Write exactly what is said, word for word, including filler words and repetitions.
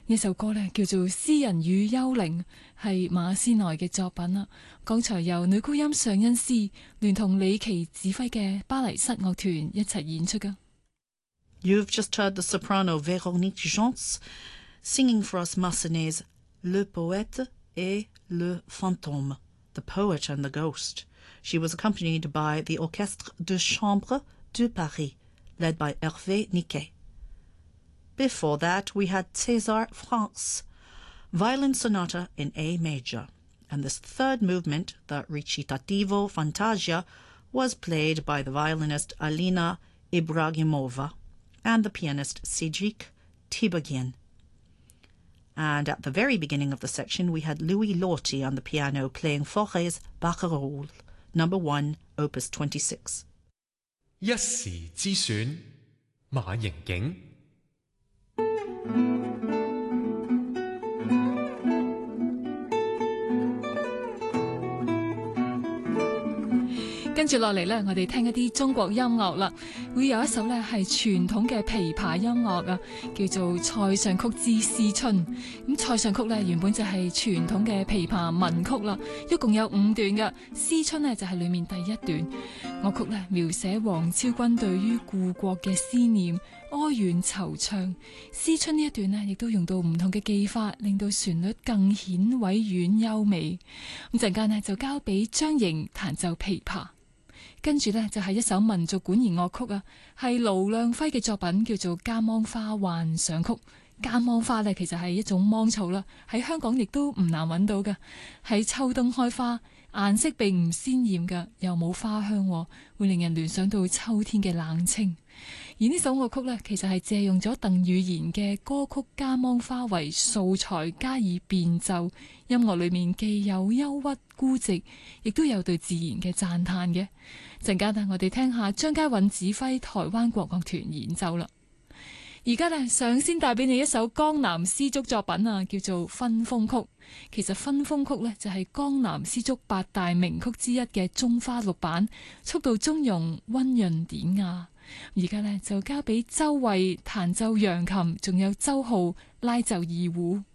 呢首歌呢叫做《詩人與幽靈》，係馬斯內嘅作品啦。剛才由女高音尚恩斯聯同李琦指揮嘅巴黎室樂團一齊演出噶。 You've just heard the soprano Véronique Jans singing for us Massenet's Le Poète et le Fantôme, The Poet and the Ghost. She was accompanied by the Orchestre de Chambre de Paris, led by Hervé Niquet. Before that, we had César France, Violin Sonata in A major, and this third movement, the Recitativo Fantasia, was played by the violinist Alina Ibragimova and the pianist Cédric Tiberghien. And at the very beginning of the section, we had Louis Lorty on the piano playing Fauré's Barcarolle, number one, opus twenty-six. 一時之選，馬盈景。 跟住落嚟呢，我哋聽一啲中國音樂啦，會有一首呢係傳統嘅琵琶音樂啊，叫做《塞上曲之思春》。咁《塞上曲》呢原本就係傳統嘅琵琶文曲啦，一共有五段嘅，《思春》呢就係裏面第一段。樂曲呢描寫王昭君對於故國嘅思念、哀怨惆悵。《思春》呢一段呢亦都用到唔同嘅技法，令到旋律更顯委婉優美。咁陣間呢就交俾張瑩彈奏琵琶。跟住呢，就係一首民族管弦樂曲啊，係盧亮輝嘅作品，叫做《加芒花幻想曲》。加芒花呢，其實係一種芒草啦，喺香港亦都唔難揾到嘅。喺秋冬開花，顏色並唔鮮豔嘅，又冇花香，會令人聯想到秋天嘅冷清。而呢首樂曲呢，其實係借用咗鄧宇賢嘅歌曲《加芒花》為素材加以變奏，音樂裏面既有憂鬱孤寂，亦都有對自然嘅讚嘆嘅。陣間呢，我哋聽下張家韻指揮台灣國樂團演奏啦。而家呢，想先帶俾你一首江南絲竹作品啊，叫做《分風曲》。其實《分風曲》呢，就係江南絲竹八大名曲之一嘅中花六版，速度中庸，溫潤典雅。而家呢，就交俾周慧彈奏揚琴，仲有周浩拉奏二胡。